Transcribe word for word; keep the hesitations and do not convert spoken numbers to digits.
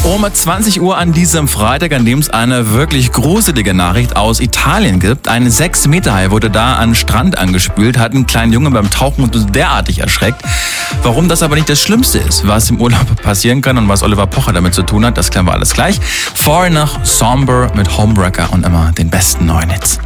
Um zwanzig Uhr an diesem Freitag, an dem es eine wirklich gruselige Nachricht aus Italien gibt. Ein sechs Meter Hai wurde da an den Strand angespült, hat einen kleinen Jungen beim Tauchen derartig erschreckt. Warum das aber nicht das Schlimmste ist, was im Urlaub passieren kann und was Oliver Pocher damit zu tun hat, das klären wir alles gleich. Vorher nach Somber mit Homewrecker und immer den besten neuen Hits.